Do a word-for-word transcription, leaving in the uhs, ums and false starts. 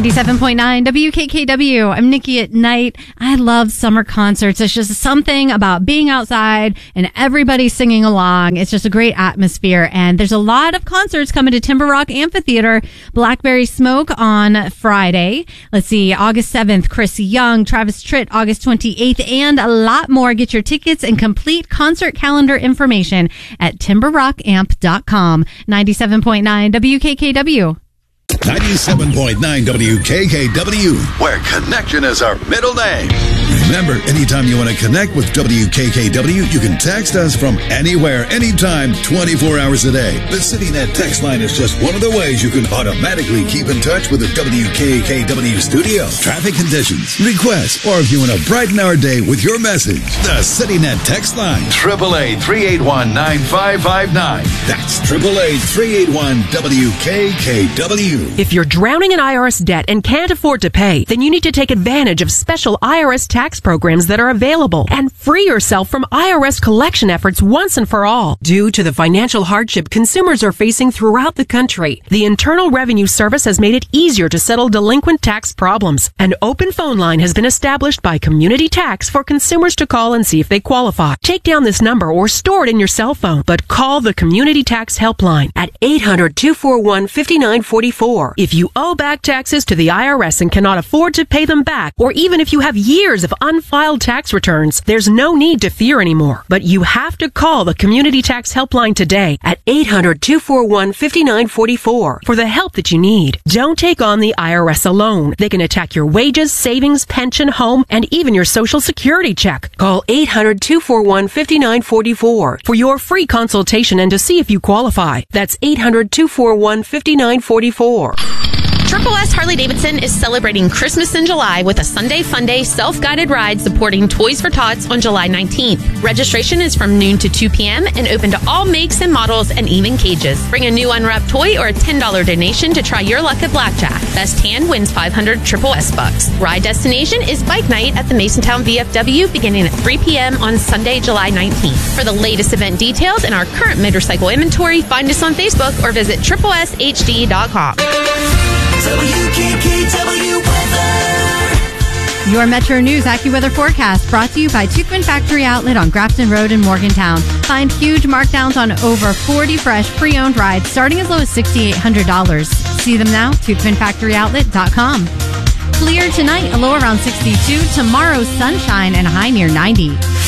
ninety-seven point nine W K K W. I'm Nikki at Night. I love summer concerts. It's just something about being outside and everybody singing along. It's just a great atmosphere. And there's a lot of concerts coming to Timber Rock Amphitheater. Blackberry Smoke on Friday. Let's see, August seventh, Chris Young, Travis Tritt, August twenty-eighth, and a lot more. Get your tickets and complete concert calendar information at timber rock amp dot com. ninety-seven point nine W K K W. ninety-seven point nine W K K W, where connection is our middle name. Remember, anytime you want to connect with W K K W, you can text us from anywhere, anytime, twenty-four hours a day. The CityNet text line is just one of the ways you can automatically keep in touch with the W K K W studio. Traffic conditions, requests, or if you want to brighten our day with your message, the CityNet text line, eight eight eight, three eight one, nine five five nine. That's eight eight eight, three eight one, W K K W. If you're drowning in I R S debt and can't afford to pay, then you need to take advantage of special I R S tax programs that are available and free yourself from I R S collection efforts once and for all. Due to the financial hardship consumers are facing throughout the country, the Internal Revenue Service has made it easier to settle delinquent tax problems. An open phone line has been established by Community Tax for consumers to call and see if they qualify. Take down this number or store it in your cell phone, but call the Community Tax Helpline at eight hundred, two four one, five nine four four. If you owe back taxes to the I R S and cannot afford to pay them back, or even if you have years of unfiled tax returns, there's no need to fear anymore. But you have to call the Community Tax Helpline today at eight hundred, two four one, five nine four four for the help that you need. Don't take on the I R S alone. They can attack your wages, savings, pension, home, and even your Social Security check. Call eight hundred, two four one, five nine four four for your free consultation and to see if you qualify. That's eight hundred, two four one, five nine four four. Triple S Harley-Davidson is celebrating Christmas in July with a Sunday Fun Day self-guided ride supporting Toys for Tots on July nineteenth. Registration is from noon to two p.m. and open to all makes and models and even cages. Bring a new unwrapped toy or a ten dollars donation to try your luck at blackjack. Best hand wins five hundred Triple S bucks. Ride destination is Bike Night at the Masontown V F W beginning at three p.m. on Sunday, July nineteenth. For the latest event details and our current motorcycle inventory, find us on Facebook or visit triple S H D dot com. W K K W weather. Your Metro News AccuWeather forecast brought to you by Toothman Factory Outlet on Grafton Road in Morgantown. Find huge markdowns on over forty fresh pre-owned rides starting as low as six thousand eight hundred dollars. See them now, toothman factory outlet dot com. Clear tonight, a low around sixty-two. Tomorrow, sunshine and a high near ninety.